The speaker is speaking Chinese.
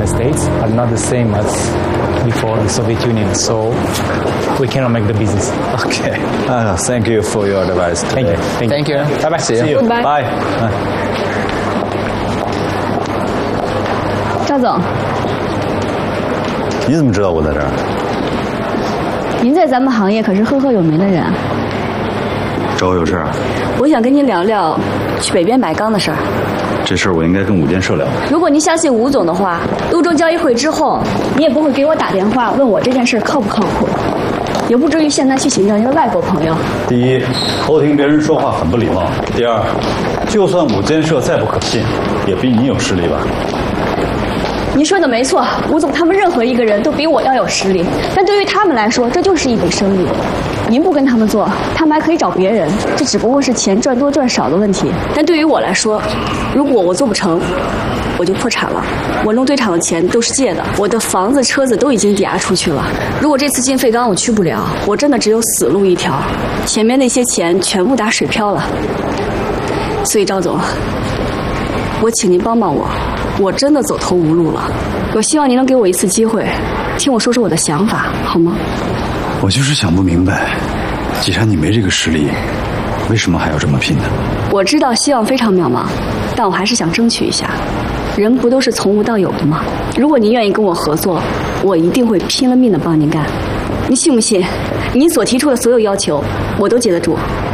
States, but not the same as before the Soviet Union. So we cannot make the business. Okay. Thank you for your advice. Thank you. Thank you. Bye bye. See you. Goodbye. Bye. 赵总， 你怎么知道我在这儿？ 您在咱们行业可是赫赫有名的人啊。 找我有事啊？ 我想跟您聊聊去北边买钢的事儿。 这事儿我应该跟五建社聊。 如果您相信吴总的话，泸州交易会之后，你也不会给我打电话问我这件事靠不靠谱，也不至于现在去请教一个外国朋友。 第一，偷听别人说话很不礼貌；第二，就算五建社再不可信，也比你有实力吧。 您说的没错，吴总他们任何一个人都比我要有实力，但对于他们来说，这就是一笔生意。您不跟他们做，他们还可以找别人，这只不过是钱赚多赚少的问题。但对于我来说，如果我做不成，我就破产了。我弄堆场的钱都是借的，我的房子、车子都已经抵押出去了。如果这次进费钢我去不了，我真的只有死路一条，前面那些钱全部打水漂了。所以赵总，我请您帮帮我。我真的走投无路了，我希望您能给我一次机会，听我说说我的想法，好吗？ 我就是想不明白，既然你没这个实力，为什么还要这么拼呢？ 我知道希望非常渺茫，但我还是想争取一下。人不都是从无到有的吗？如果您愿意跟我合作，我一定会拼了命的帮您干。您信不信？您所提出的所有要求，我都接得住。